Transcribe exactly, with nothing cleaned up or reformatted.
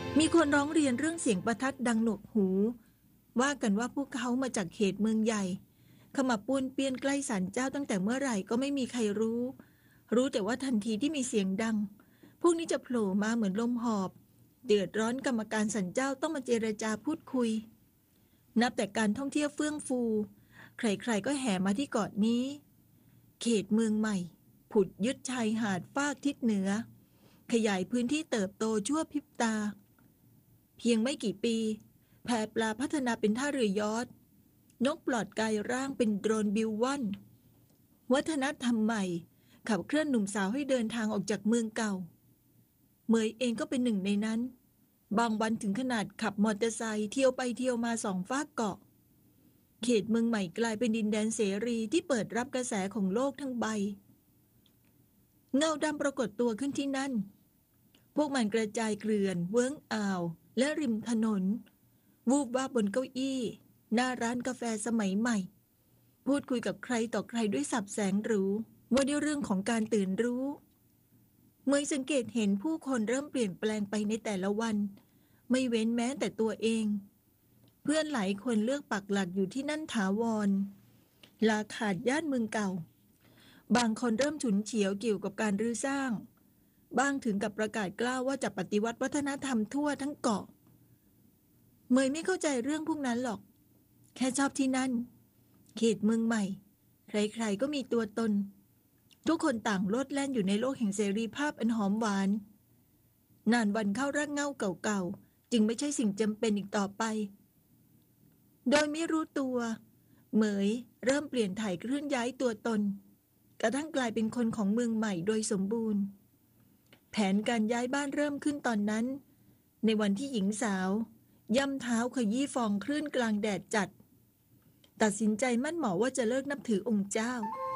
มีคนร้องเรียนเรื่องเสียงประทัดดังหนวกหูว่ากันว่าพวกเขามาจากเขตเมืองใหญ่ขมับป้วนเปี้ยนใกล้ศาลเจ้าตั้งแต่เมื่อไหร่ก็ไม่มีใครรู้รู้แต่ว่าทันทีที่มีเสียงดังพวกนี้จะโผล่มาเหมือนลมหอบเดือดร้อนกรรมการศาลเจ้าต้องมาเจรจาพูดคุยนับแต่การท่องเที่ยวเฟื่องฟูใครๆก็แห่มาที่เกาะนี้เขตเมืองใหม่ผุดยึดชายหาดฟากทิศเหนือขยายพื้นที่เติบโตชั่วพริบตาเพียงไม่กี่ปีแพปลาพัฒนาเป็นท่าเรือยอชต์นกปลอดกายร่างเป็นโดรนบิววันวัฒนธรรมใหม่ขับเคลื่อนหนุ่มสาวให้เดินทางออกจากเมืองเก่าเหมยเองก็เป็นหนึ่งในนั้นบางวันถึงขนาดขับมอเตอร์ไซค์เที่ยวไปเที่ยวมาสองฟากเกาะเขตเมืองใหม่กลายเป็นดินแดนเสรีที่เปิดรับกระแสของโลกทั้งใบเงาดำปรากฏตัวขึ้นที่นั่นพวกมันกระจายเกลื่อนเวิ้งอ่าวและริมถนนวูบวาบบนเก้าอี้หน้าร้านกาแฟสมัยใหม่พูดคุยกับใครต่อใครด้วยสับแสงหรูว่าด้วยเรื่องของการตื่นรู้เมื่อสังเกตเห็นผู้คนเริ่มเปลี่ยนแปลงไปในแต่ละวันไม่เว้นแม้แต่ตัวเองเพื่อนหลายคนเลือกปักหลักอยู่ที่นั่นถาวรลาขาดย่านเมืองเก่าบางคนเริ่มฉุนเฉียวเกี่ยวกับการรื้อสร้างบ้างถึงกับประกาศกล้าวว่าจะปฏิวัติวัฒนธรรมทั่วทั้งเกาะเมยไม่เข้าใจเรื่องพวกนั้นหรอกแค่ชอบที่นั่นเขตเมืองใหม่ใครๆก็มีตัวตนทุกคนต่างโลดแล่นอยู่ในโลกแห่งเสรีภาพอันหอมหวานนานวันเข้าร่างเงาเก่าๆจึงไม่ใช่สิ่งจำเป็นอีกต่อไปโดยไม่รู้ตัวเหมยเริ่มเปลี่ยนถ่ายเคลื่อนย้ายตัวตนกระทั่งกลายเป็นคนของเมืองใหม่โดยสมบูรณ์แผนการย้ายบ้านเริ่มขึ้นตอนนั้นในวันที่หญิงสาวย่ำเท้าขยี้ฟองคลื่นกลางแดดจัดตัดสินใจมั่นหมอว่าจะเลิกนับถือองค์เจ้า